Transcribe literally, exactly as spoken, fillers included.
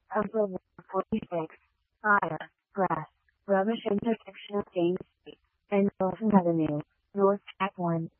Puzzle one forty-six. Fire, grass, rubbish intersection of James Street and Wilson Avenue, North Track one.